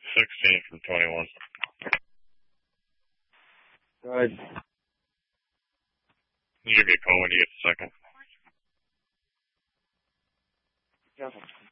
16 from 21. Go ahead. You give me a call when you get a second. Careful.